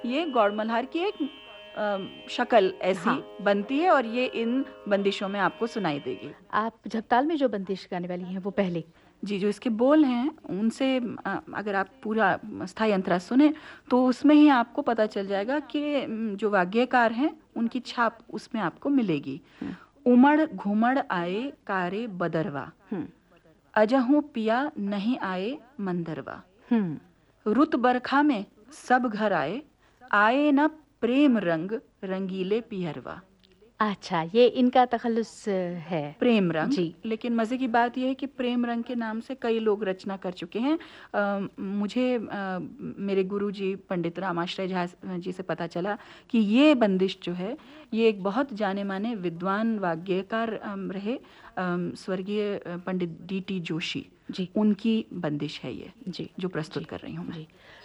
ये गौड़ मल्हार की एक शक्ल ऐसी हाँ। बनती है और ये इन बंदिशों में आपको सुनाई देगी। आप झपताल में जो बंदिश गाने वाली हैं वो पहले। जी, जो इसके बोल हैं उनसे अगर आप पूरा स्थाई अंतरा सुने तो उसमें ही आपको पता चल जाएगा कि जो वाग्यकार हैं उनकी छाप उसमें आपको मिलेगी। हुँ, उमड़ घुमड़ आए कारे बदरवा, हुँ, अजहू पिया नहीं आए मंदरवा। हुँ। रुत बरखा में सब घर आए, आए न प्रेम रंग रंगीले पियरवा। अच्छा, ये इनका तख़ल्लुस है। प्रेम रंग, जी, लेकिन मज़े की बात यह है कि प्रेम रंग के नाम से कई लोग रचना कर चुके हैं। मुझे मेरे गुरुजी पंडित रामाश्रय झा जी से पता चला कि ये बंदिश जो है ये एक बहुत जाने माने विद्वान वाग्यकार रहे, स्वर्गीय पंडित डी टी जोशी, जी, उनकी बंदिश है ये जी, जो प्रस्तुत जी, कर रही हूँ मैं। जी।